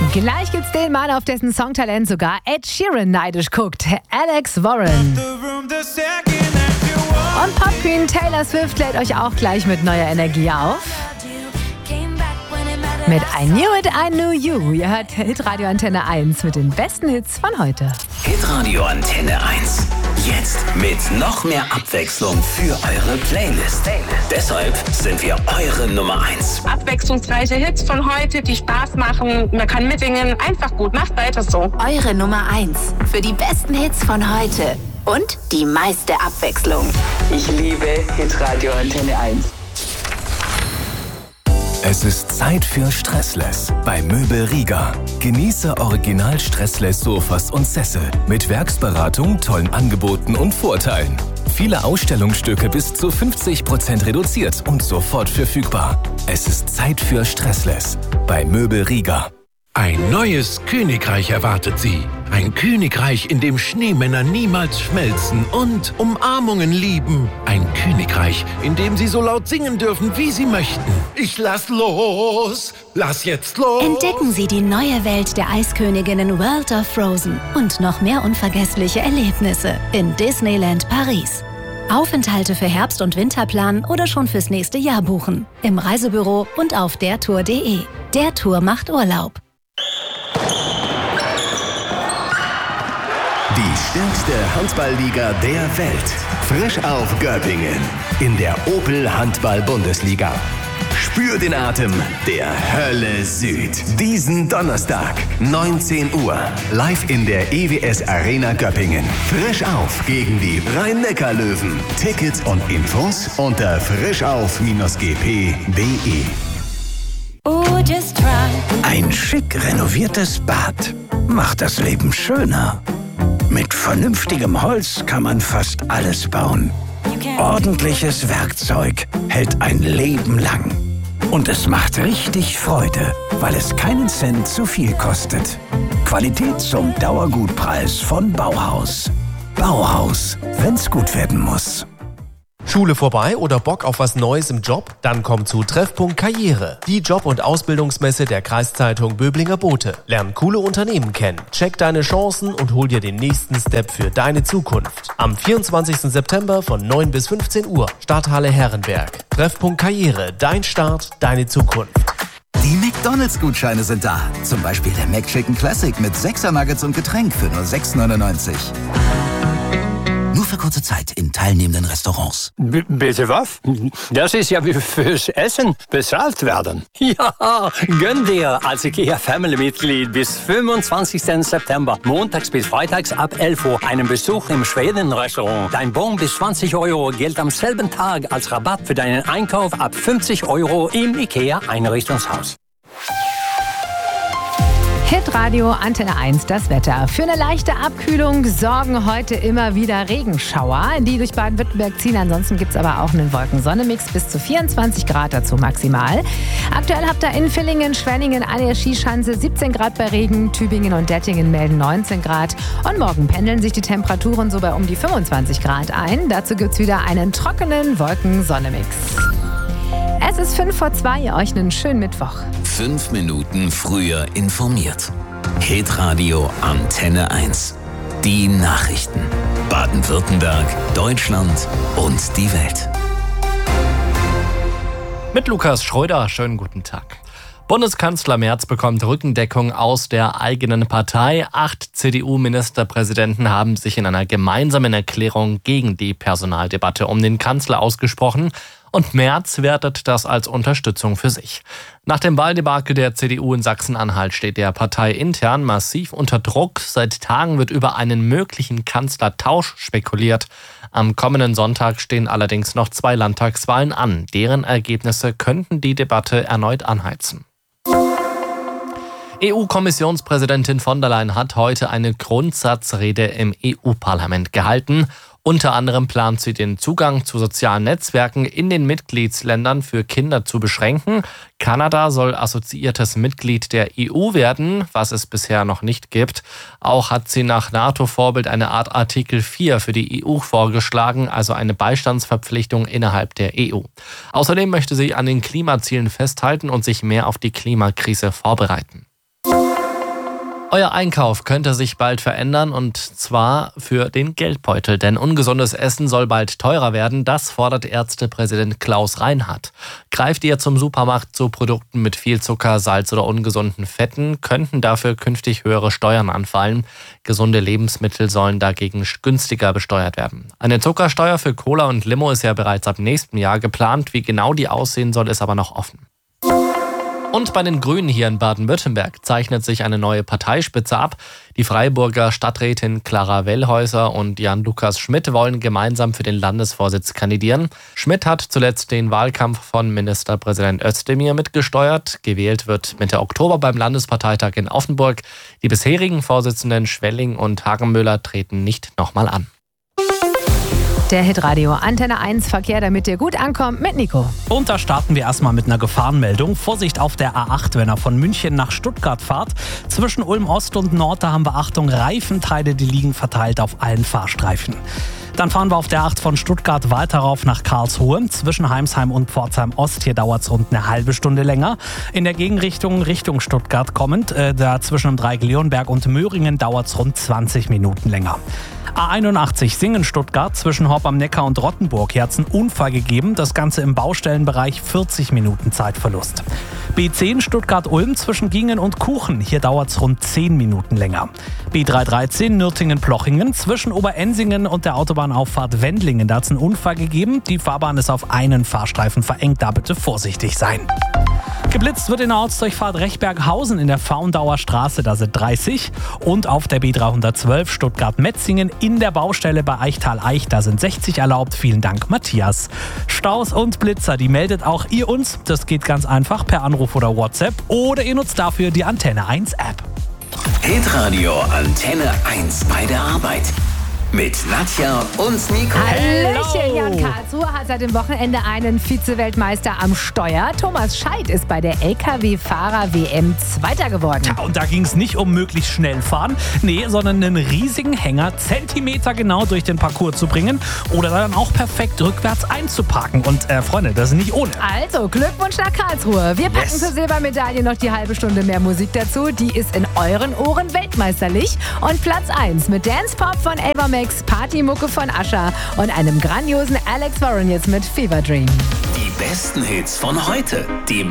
Gleich gibt's den Mann, auf dessen Songtalent sogar Ed Sheeran neidisch guckt. Alex Warren. Und Pop-Queen Taylor Swift lädt euch auch gleich mit neuer Energie auf. Mit I Knew It, I Knew You. Ihr hört Hitradio Antenne 1 mit den besten Hits von heute. Hitradio Antenne 1. Jetzt mit noch mehr Abwechslung für eure Playlist. Deshalb sind wir eure Nummer 1. Abwechslungsreiche Hits von heute, die Spaß machen. Man kann mitsingen. Einfach gut. Macht weiter so. Eure Nummer 1 für die besten Hits von heute. Und die meiste Abwechslung. Ich liebe Hitradio Antenne 1. Es ist Zeit für Stressless bei Möbel Rieger. Genieße original Stressless Sofas und Sessel mit Werksberatung, tollen Angeboten und Vorteilen. Viele Ausstellungsstücke bis zu 50% reduziert und sofort verfügbar. Es ist Zeit für Stressless bei Möbel Rieger. Ein neues Königreich erwartet Sie. Ein Königreich, in dem Schneemänner niemals schmelzen und Umarmungen lieben. Ein Königreich, in dem Sie so laut singen dürfen, wie Sie möchten. Ich lass los! Lass jetzt los! Entdecken Sie die neue Welt der Eisköniginnen World of Frozen und noch mehr unvergessliche Erlebnisse in Disneyland Paris. Aufenthalte für Herbst- und Winterplan oder schon fürs nächste Jahr buchen. Im Reisebüro und auf dertour.de. Der Tour macht Urlaub. Die stärkste Handballliga der Welt. Frisch auf Göppingen. In der Opel Handball-Bundesliga. Spür den Atem der Hölle Süd. Diesen Donnerstag, 19 Uhr. Live in der EWS Arena Göppingen. Frisch auf gegen die Rhein-Neckar-Löwen. Tickets und Infos unter frischauf-gp.de. Ein schick renoviertes Bad macht das Leben schöner. Mit vernünftigem Holz kann man fast alles bauen. Ordentliches Werkzeug hält ein Leben lang. Und es macht richtig Freude, weil es keinen Cent zu viel kostet. Qualität zum Dauergutpreis von Bauhaus. Bauhaus, wenn's gut werden muss. Schule vorbei oder Bock auf was Neues im Job? Dann komm zu Treffpunkt Karriere, die Job- und Ausbildungsmesse der Kreiszeitung Böblinger Bote. Lern coole Unternehmen kennen, check deine Chancen und hol dir den nächsten Step für deine Zukunft. Am 24. September von 9 bis 15 Uhr, Stadthalle Herrenberg. Treffpunkt Karriere, dein Start, deine Zukunft. Die McDonalds-Gutscheine sind da. Zum Beispiel der McChicken Classic mit 6er Nuggets und Getränk für nur 6,99. Nur für kurze Zeit in teilnehmenden Restaurants. Bitte was? Das ist ja wie fürs Essen bezahlt werden. Ja, gönn dir als IKEA-Family-Mitglied bis 25. September, montags bis freitags ab 11 Uhr, einen Besuch im Schweden-Restaurant. Dein Bon bis 20 € gilt am selben Tag als Rabatt für deinen Einkauf ab 50 € im IKEA-Einrichtungshaus. Hitradio Antenne 1, das Wetter. Für eine leichte Abkühlung sorgen heute immer wieder Regenschauer, die durch Baden-Württemberg ziehen. Ansonsten gibt es aber auch einen Wolken-Sonne-Mix bis zu 24 Grad dazu maximal. Aktuell habt ihr in Villingen, Schwenningen an der Skischanze 17 Grad bei Regen. Tübingen und Dettingen melden 19 Grad. Und morgen pendeln sich die Temperaturen so bei um die 25 Grad ein. Dazu gibt es wieder einen trockenen Wolken-Sonne-Mix. Es ist 2:05, euch einen schönen Mittwoch. 5 Minuten früher informiert. Hitradio Antenne 1. Die Nachrichten. Baden-Württemberg, Deutschland und die Welt. Mit Lukas Schröder, schönen guten Tag. Bundeskanzler Merz bekommt Rückendeckung aus der eigenen Partei. 8 CDU-Ministerpräsidenten haben sich in einer gemeinsamen Erklärung gegen die Personaldebatte um den Kanzler ausgesprochen. Und Merz wertet das als Unterstützung für sich. Nach dem Wahldebakel der CDU in Sachsen-Anhalt steht der Partei intern massiv unter Druck. Seit Tagen wird über einen möglichen Kanzlertausch spekuliert. Am kommenden Sonntag stehen allerdings noch 2 Landtagswahlen an. Deren Ergebnisse könnten die Debatte erneut anheizen. EU-Kommissionspräsidentin von der Leyen hat heute eine Grundsatzrede im EU-Parlament gehalten. Unter anderem plant sie, den Zugang zu sozialen Netzwerken in den Mitgliedsländern für Kinder zu beschränken. Kanada soll assoziiertes Mitglied der EU werden, was es bisher noch nicht gibt. Auch hat sie nach NATO-Vorbild eine Art Artikel 4 für die EU vorgeschlagen, also eine Beistandsverpflichtung innerhalb der EU. Außerdem möchte sie an den Klimazielen festhalten und sich mehr auf die Klimakrise vorbereiten. Euer Einkauf könnte sich bald verändern und zwar für den Geldbeutel, denn ungesundes Essen soll bald teurer werden, das fordert Ärztepräsident Klaus Reinhardt. Greift ihr zum Supermarkt zu Produkten mit viel Zucker, Salz oder ungesunden Fetten, könnten dafür künftig höhere Steuern anfallen. Gesunde Lebensmittel sollen dagegen günstiger besteuert werden. Eine Zuckersteuer für Cola und Limo ist ja bereits ab nächstem Jahr geplant, wie genau die aussehen soll, ist aber noch offen. Und bei den Grünen hier in Baden-Württemberg zeichnet sich eine neue Parteispitze ab. Die Freiburger Stadträtin Clara Wellhäuser und Jan-Lukas Schmidt wollen gemeinsam für den Landesvorsitz kandidieren. Schmidt hat zuletzt den Wahlkampf von Ministerpräsident Özdemir mitgesteuert. Gewählt wird Mitte Oktober beim Landesparteitag in Offenburg. Die bisherigen Vorsitzenden Schwelling und Hagenmüller treten nicht nochmal an. Der Hitradio Antenne 1 Verkehr, damit ihr gut ankommt, mit Nico. Und da starten wir erstmal mit einer Gefahrenmeldung. Vorsicht auf der A8, wenn ihr von München nach Stuttgart fahrt. Zwischen Ulm Ost und Nord, da haben wir Achtung, Reifenteile, die liegen verteilt auf allen Fahrstreifen. Dann fahren wir auf der 8 von Stuttgart weiter rauf nach Karlsruhe. Zwischen Heimsheim und Pforzheim Ost, hier dauert es rund eine halbe Stunde länger. In der Gegenrichtung Richtung Stuttgart kommend, da zwischen dem Dreieck-Leonberg und Möhringen dauert es rund 20 Minuten länger. A81 Singen-Stuttgart zwischen Horb am Neckar und Rottenburg. Hier hat es einen Unfall gegeben. Das Ganze im Baustellenbereich, 40 Minuten Zeitverlust. B10 Stuttgart-Ulm zwischen Gingen und Kuchen. Hier dauert es rund 10 Minuten länger. B313 Nürtingen-Plochingen zwischen Oberensingen und der Autobahnauffahrt Wendlingen. Da hat es einen Unfall gegeben. Die Fahrbahn ist auf einen Fahrstreifen verengt. Da bitte vorsichtig sein. Geblitzt wird in der Ortsdurchfahrt Rechberghausen in der Faundauer Straße, da sind 30. Und auf der B312 Stuttgart-Metzingen in der Baustelle bei Eichtal-Eich, da sind 60 erlaubt. Vielen Dank, Matthias. Staus und Blitzer, die meldet auch ihr uns. Das geht ganz einfach per Anruf oder WhatsApp. Oder ihr nutzt dafür die Antenne 1 App. Hitradio Antenne 1 bei der Arbeit. Mit Nadja und Nico. Hallöchen, Jan Karlsruhe hat seit dem Wochenende einen Vize-Weltmeister am Steuer. Thomas Scheidt ist bei der LKW-Fahrer-WM Zweiter geworden. Ja, und da ging es nicht um möglichst schnell fahren, sondern einen riesigen Hänger zentimetergenau durch den Parcours zu bringen oder dann auch perfekt rückwärts einzuparken. Und Freunde, das ist nicht ohne. Also, Glückwunsch nach Karlsruhe. Wir packen zur Silbermedaille noch die halbe Stunde mehr Musik dazu. Die ist in euren Ohren weltmeisterlich. Und Platz 1 mit Dance Pop von Elva Max, Partymucke von Ascha und einem grandiosen Alex Warren jetzt mit Fever Dream. Die besten Hits von heute. Die